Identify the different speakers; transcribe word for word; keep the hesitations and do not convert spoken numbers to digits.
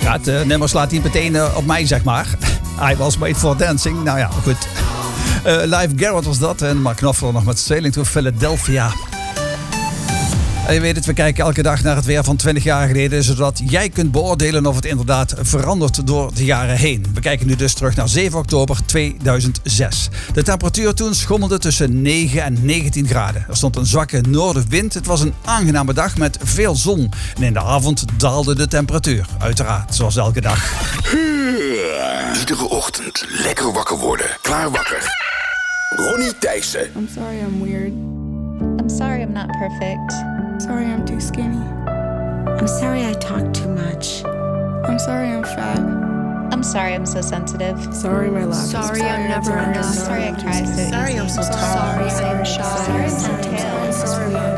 Speaker 1: Ja, het uh, nummer slaat niet meteen uh, op mij, zeg maar. I was made for dancing. Nou ja, goed. Uh, Live Garrett was dat. En Mark Knopfler nog met Sailing to Philadelphia. En je weet het, we kijken elke dag naar het weer van twintig jaar geleden, zodat jij kunt beoordelen of het inderdaad verandert door de jaren heen. We kijken nu dus terug naar zeven oktober tweeduizend zes. De temperatuur toen schommelde tussen negen en negentien graden. Er stond een zwakke noordenwind. Het was een aangename dag met veel zon. En in de avond daalde de temperatuur. Uiteraard, zoals elke dag.
Speaker 2: Iedere ochtend lekker wakker worden. Klaar wakker. Ronnie Thijssen.
Speaker 3: I'm sorry I'm weird.
Speaker 4: I'm sorry I'm not perfect.
Speaker 3: Sorry I'm too skinny.
Speaker 5: I'm sorry I talk too much.
Speaker 3: I'm sorry I'm fat.
Speaker 4: I'm sorry I'm so sensitive.
Speaker 3: Sorry my laugh.
Speaker 6: Sorry I'm never enough.
Speaker 4: Sorry I cry so easy.
Speaker 6: Sorry I'm so tall.
Speaker 4: Sorry I'm shy. Sorry I'm so tail.
Speaker 3: Sorry I'm